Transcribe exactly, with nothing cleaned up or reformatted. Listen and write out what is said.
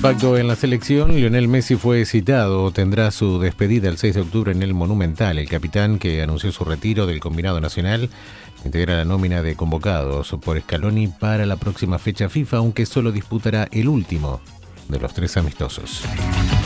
impacto en la selección. Lionel Messi fue citado, tendrá su despedida el seis de octubre en el Monumental. El capitán, que anunció su retiro del combinado nacional, integra la nómina de convocados por Scaloni para la próxima fecha FIFA, aunque solo disputará el último de los tres amistosos.